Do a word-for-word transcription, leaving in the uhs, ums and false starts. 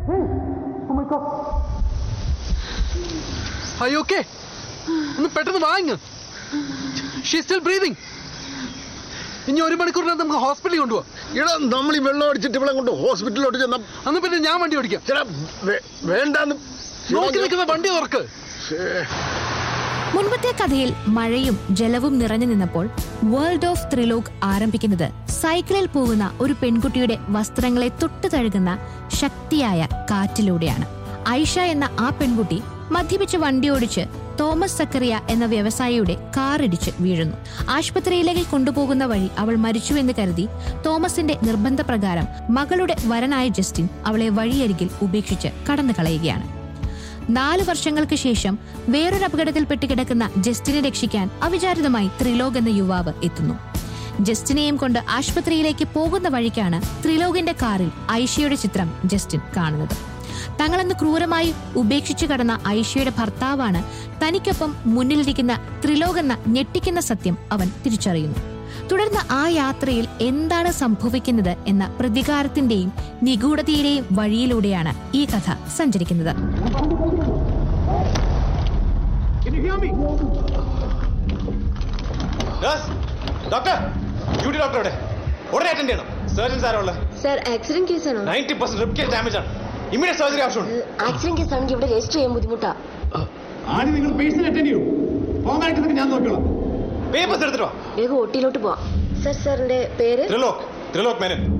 Are you okay? ഒന്ന് പെട്ടെന്ന് വാങ്ങ്. She is still breathing. ഇനി ഒരു മണിക്കൂറിനകത്ത് നമുക്ക് ഹോസ്പിറ്റലിൽ കൊണ്ടുപോവാം. എടാ നമ്മൾ ഈ വെള്ളം അടിച്ചിട്ട് ഇവിടെ കൊണ്ട് ഹോസ്പിറ്റലിലോട്ട് ചെന്ന അന്ന് പിന്നെ ഞാൻ വണ്ടി ഓടിക്കാം. ചേട്ടാ വേണ്ടാന്ന് നോക്കി നിൽക്കുന്ന വണ്ടി തുറക്ക്. മുൻപത്തെ കഥയിൽ മഴയും ജലവും നിറഞ്ഞു നിന്നപ്പോൾ വേൾഡ് ഓഫ് ത്രിലോക് ആരംഭിക്കുന്നത് സൈക്കിളിൽ പോകുന്ന ഒരു പെൺകുട്ടിയുടെ വസ്ത്രങ്ങളെ തൊട്ടു തഴുകുന്ന ശക്തിയായ കാറ്റിലൂടെയാണ്. ഐഷ എന്ന ആ പെൺകുട്ടി മദ്യപിച്ച് വണ്ടി ഓടിച്ച് തോമസ് സക്കറിയ എന്ന വ്യവസായിയുടെ കാറിടിച്ച് വീഴുന്നു. ആശുപത്രിയിലേക്ക് കൊണ്ടുപോകുന്ന വഴി അവൾ മരിച്ചുവെന്ന് കരുതി തോമസിന്റെ നിർബന്ധപ്രകാരം മകളുടെ വരനായ ജസ്റ്റിൻ അവളെ വഴിയരികിൽ ഉപേക്ഷിച്ച് കടന്നു കളയുകയാണ്. നാലു വർഷങ്ങൾക്ക് ശേഷം വേറൊരു അപകടത്തിൽപ്പെട്ട് കിടക്കുന്ന ജസ്റ്റിനെ രക്ഷിക്കാൻ അവിചാരിതമായി ത്രിലോക് എന്ന യുവാവ് എത്തുന്നു. ജസ്റ്റിനെയും കൊണ്ട് ആശുപത്രിയിലേക്ക് പോകുന്ന വഴിക്കാണ് ത്രിലോകിന്റെ കാറിൽ ഐഷയുടെ ചിത്രം ജസ്റ്റിൻ കാണുന്നത്. തങ്ങളെന്ന് ക്രൂരമായി ഉപേക്ഷിച്ചു കടന്ന ഐഷയുടെ ഭർത്താവാണ് തനിക്കൊപ്പം മുന്നിലിരിക്കുന്ന ത്രിലോക് എന്ന ഞെട്ടിക്കുന്ന സത്യം അവൻ തിരിച്ചറിയുന്നു. തുടർന്ന് ആ യാത്രയിൽ എന്താണ് സംഭവിക്കുന്നത് എന്ന പ്രതികാരത്തിന്റെയും നിഗൂഢതയുടെയും വഴിയിലൂടെയാണ് ഈ കഥ സഞ്ചരിക്കുന്നത്. ആക്സിഡന്റ് കേസാണെങ്കിൽ ഇവിടെ രജിസ്റ്റർ ചെയ്യാൻ ബുദ്ധിമുട്ടാ. പേപ്പേഴ്സ് എടുത്തിട്ടോ വേഗം ഓട്ടിയിലോട്ട് പോവാം. സർ സാറിന്റെ പേര് ത്രിലോക് ത്രിലോക് മേനൻ.